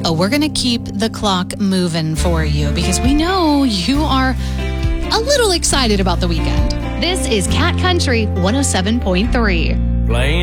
we're going to keep the clock moving for you because we know you are a little excited about the weekend. This is Cat Country 107.3. Playing